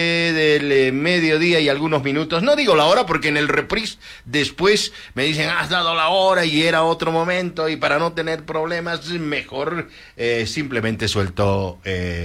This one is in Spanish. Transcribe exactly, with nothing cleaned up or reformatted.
del eh, mediodía y algunos minutos. No digo la hora porque en el reprise después me dicen, has dado la hora y era otro momento, y para no tener problemas, mejor eh, simplemente suelto... Eh,